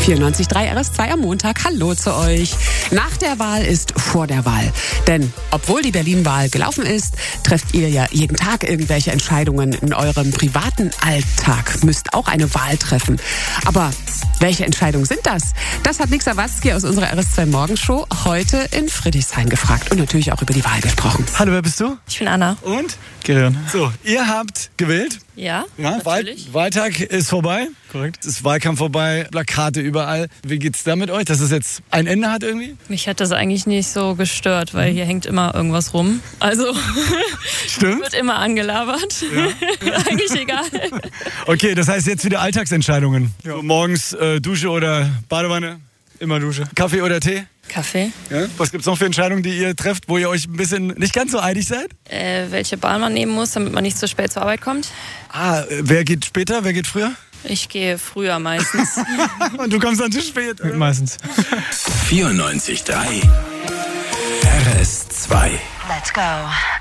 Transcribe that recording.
94.3 RS2 am Montag. Hallo zu euch. Nach der Wahl ist vor der Wahl. Denn obwohl die Berlin-Wahl gelaufen ist, trefft ihr ja jeden Tag irgendwelche Entscheidungen in eurem privaten Alltag. Müsst auch eine Wahl treffen. Aber welche Entscheidungen sind das? Das hat Nick Sawatzki aus unserer RS2 Morgenshow heute in Friedrichshain gefragt und natürlich auch über die Wahl gesprochen. Hallo, wer bist du? Ich bin Anna. Und? Gerion. So, ihr habt gewählt. Ja, natürlich. Wahltag ist vorbei. Korrekt. Es ist Wahlkampf vorbei, Plakate überall. Wie geht's da mit euch, dass es jetzt ein Ende hat irgendwie? mich hat das eigentlich nicht so gestört, weil hier hängt immer irgendwas rum. Also Stimmt. wird immer angelabert. Ja. Eigentlich egal. Okay, das heißt jetzt wieder Alltagsentscheidungen. Ja. So, morgens Dusche oder Badewanne? Immer Dusche. Kaffee oder Tee? Kaffee. Ja? Was gibt's noch für Entscheidungen, die ihr trefft, wo ihr euch ein bisschen nicht ganz so einig seid? Welche Bahn man nehmen muss, damit man nicht so spät zur Arbeit kommt. Wer geht später, wer geht früher? Ich gehe früher meistens. Und du kommst dann zu spät. Oder? Meistens. 94.3 RS2. Let's go.